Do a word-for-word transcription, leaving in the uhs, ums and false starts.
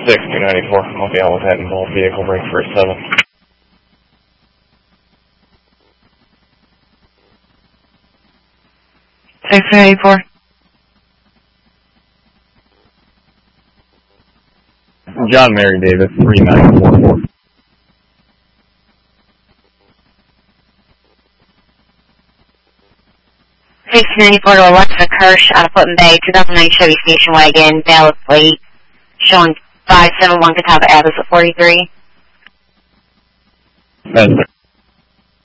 six two ninety-four, okay, all with that involved vehicle break for seven. six two ninety-four. John Mary Davis, three nine four four. six ninety-four to Alexa Kirsch out of Fulton Bay, two thousand nine Chevy station wagon, valid plate, showing five seven one Catawba Avenue at forty-three. That's